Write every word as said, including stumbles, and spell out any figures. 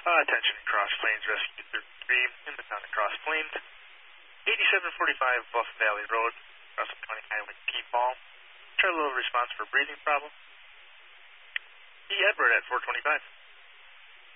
Uh, attention, Cross Plains Rescue thirty-three in the town of Cross Plains. eighty-seven forty-five Bluff Valley Road, Russell County Highway, P-Ball. Try a little response for breathing problem. E. Edward at four twenty-five.